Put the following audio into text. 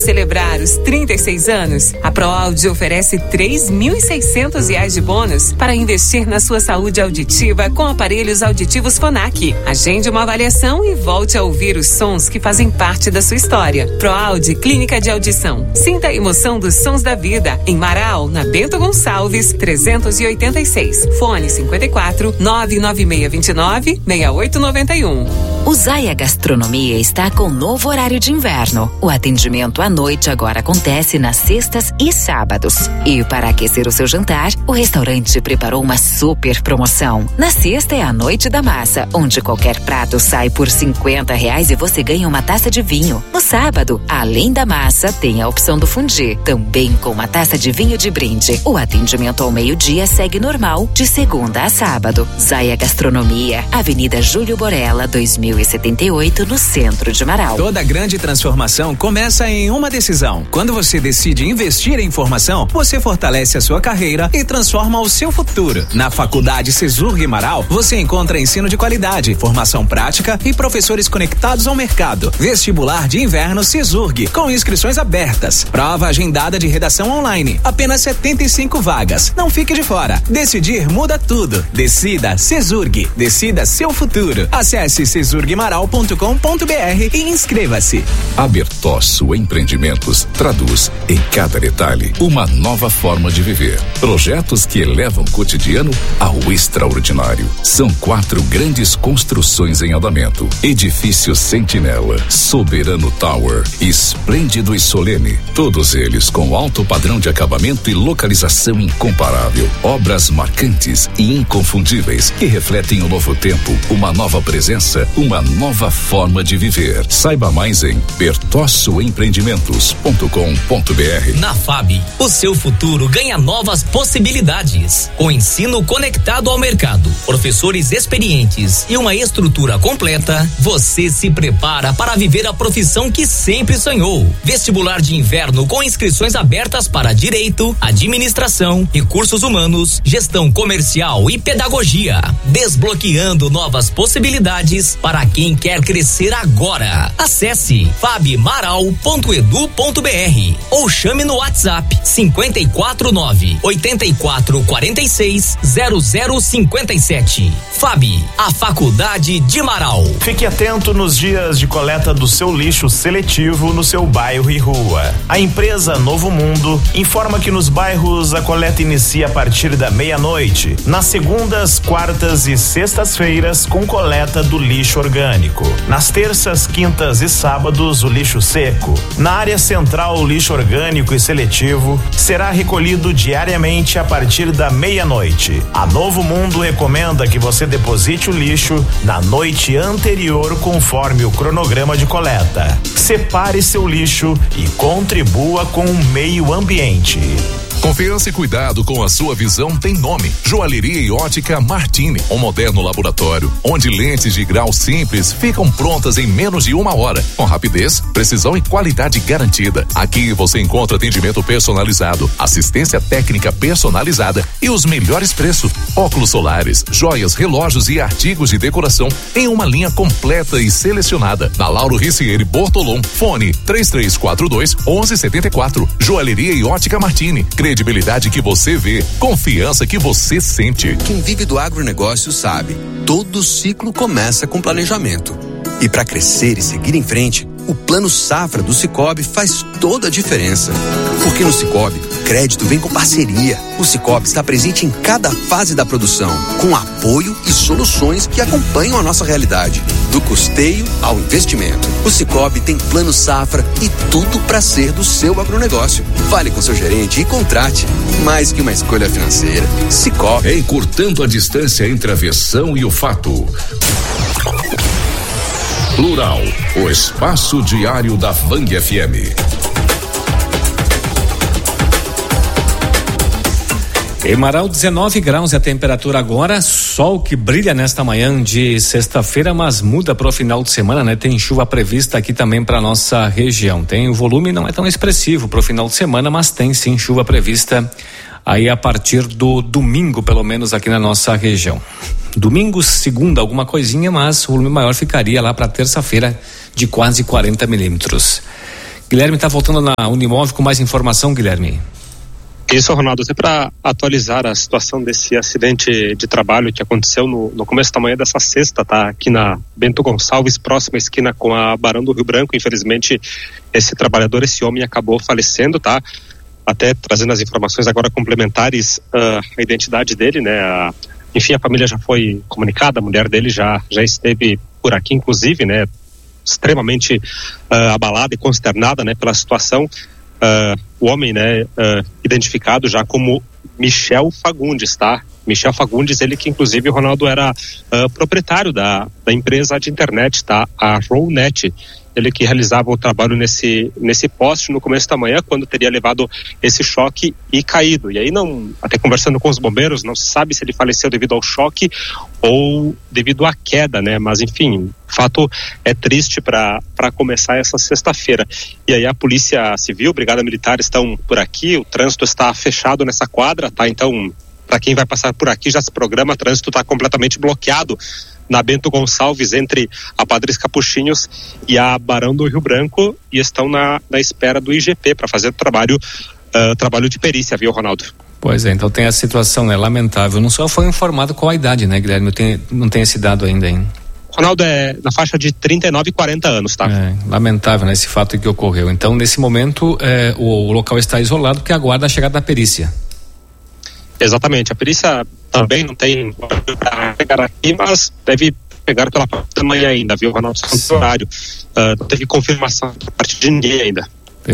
Celebrar os 36 anos, a ProAudio oferece R$3.600 de bônus para investir na sua saúde auditiva com aparelhos auditivos Phonak. Agende uma avaliação e volte a ouvir os sons que fazem parte da sua história. ProAudio Clínica de Audição. Sinta a emoção dos sons da vida. Em Marau, na Bento Gonçalves, 386. Fone 54 99629 6891. O Zaya Gastronomia está com novo horário de inverno. O atendimento à noite agora acontece nas sextas e sábados. E para aquecer o seu jantar, o restaurante preparou uma super promoção. Na sexta é a Noite da Massa, onde qualquer prato sai por R$50 e você ganha uma taça de vinho. No sábado, além da massa, tem a opção do fondue, também com uma taça de vinho de brinde. O atendimento ao meio-dia segue normal, de segunda a sábado. Zaya Gastronomia, Avenida Júlio Borella, 2078, no centro de Marau. Toda grande transformação começa em uma decisão. Quando você decide investir em formação, você fortalece a sua carreira e transforma o seu futuro. Na Faculdade Cesurg Marau, você encontra ensino de qualidade, formação prática e professores conectados ao mercado. Vestibular de inverno Cesurg, com inscrições abertas. Prova agendada de redação online. Apenas 75 vagas. Não fique de fora. Decidir muda tudo. Decida Cesurg. Decida seu futuro. Acesse cesurgmarau.com.br e inscreva-se. A Bertosso Empreendimentos traduz em cada detalhe uma nova forma de viver. Projetos que elevam o cotidiano ao extraordinário. São 4 grandes construções em andamento. Edifício Sentinela, Soberano Tower, Esplêndido e Solene. Todos eles com alto padrão de acabamento e localização incomparável. Obras marcantes e inconfundíveis que refletem um novo tempo, uma nova presença, uma nova forma de viver. Saiba mais em bertossoempreendimentos.com.br. Na FAB, o seu futuro ganha novas possibilidades. Com ensino conectado ao mercado, professores experientes e uma estrutura completa, você se prepara para viver a profissão que sempre sonhou. Vestibular de inverno com inscrições abertas para Direito, Administração, Recursos Humanos, Gestão Comercial e Pedagogia. Desbloqueando novas possibilidades para quem quer crescer agora. Acesse fabmaral.edu.br ou chame no WhatsApp 549-8446-0057. FAB, a Faculdade de Marau. Fique atento nos dias de coleta do seu lixo seletivo no seu bairro e rua. A empresa Novo Mundo informa que nos bairros a coleta inicia a partir da meia-noite, nas segundas, quartas e sextas-feiras com coleta do lixo orgânico. Nas terças, quintas e sábados o lixo seco. Na área central o lixo orgânico e seletivo será recolhido diariamente a partir da meia-noite. A Novo Mundo recomenda que você deposite o lixo na noite anterior conforme o cronograma de coleta. Separe seu lixo e contribua com o meio ambiente. Confiança e cuidado com a sua visão tem nome. Joalheria e Ótica Martini, um moderno laboratório onde lentes de grau simples ficam prontas em menos de 1 hora, com rapidez, precisão e qualidade garantida. Aqui você encontra atendimento personalizado, assistência técnica personalizada e os melhores preços. Óculos solares, joias, relógios e artigos de decoração em uma linha completa e selecionada. Na Lauro Ricieri Bortolom, fone 3342-1174. Joalheria e Ótica Martini. Credibilidade que você vê, confiança que você sente. Quem vive do agronegócio sabe, todo ciclo começa com planejamento. E para crescer e seguir em frente, o Plano Safra do Sicoob faz toda a diferença. Porque no Sicoob, crédito vem com parceria. O Sicoob está presente em cada fase da produção, com apoio e soluções que acompanham a nossa realidade, do custeio ao investimento. O Sicoob tem Plano Safra e tudo para ser do seu agronegócio. Fale com seu gerente e contrate. Mais que uma escolha financeira, Sicoob. Encurtando a distância entre a versão e o fato. Plural, o espaço diário da Vang FM. Em Marau, 19 graus a temperatura agora, sol que brilha nesta manhã de sexta-feira, mas muda para o final de semana, né? Tem chuva prevista aqui também para nossa região. Tem o volume, não é tão expressivo para o final de semana, mas tem sim chuva prevista aí a partir do domingo, pelo menos aqui na nossa região. Domingo, segunda, alguma coisinha, mas o volume maior ficaria lá para terça-feira de quase 40 milímetros. Guilherme está voltando na Unimóvel com mais informação, Guilherme. Isso, Ronaldo, até para atualizar a situação desse acidente de trabalho que aconteceu no começo da manhã dessa sexta, tá? Aqui na Bento Gonçalves, próxima esquina com a Barão do Rio Branco. Infelizmente, esse trabalhador, esse homem, acabou falecendo, tá? Até trazendo as informações agora complementares, a identidade dele, né? Enfim, a família já foi comunicada, a mulher dele já esteve por aqui, inclusive, né? Extremamente abalada e consternada, né? Pela situação. O homem, né, identificado já como Michel Fagundes, tá? Michel Fagundes, ele que inclusive, Ronaldo, era proprietário da empresa de internet, tá? A Rownet. Ele que realizava o trabalho nesse poste no começo da manhã, quando teria levado esse choque e caído. E aí, até conversando com os bombeiros, não se sabe se ele faleceu devido ao choque ou devido à queda, né? Mas enfim, o fato é triste para começar essa sexta-feira. E aí a Polícia Civil, Brigada Militar estão por aqui, o trânsito está fechado nessa quadra, tá? Então, para quem vai passar por aqui, já se programa, o trânsito está completamente bloqueado na Bento Gonçalves, entre a Padres Capuchinhos e a Barão do Rio Branco, e estão na espera do IGP para fazer trabalho de perícia, viu, Ronaldo? Pois é, então tem a situação, né, lamentável. Não só foi informado qual a idade, né, Guilherme? Não tem esse dado ainda, hein? Ronaldo, é na faixa de 39 e 40 anos, tá? Lamentável, né, esse fato que ocorreu. Então, nesse momento, o local está isolado porque aguarda a chegada da perícia. Exatamente, a perícia também não tem para chegar aqui, mas deve pegar pela parte da manhã ainda, viu, Ronaldo? Horário. Não teve confirmação por parte de ninguém ainda.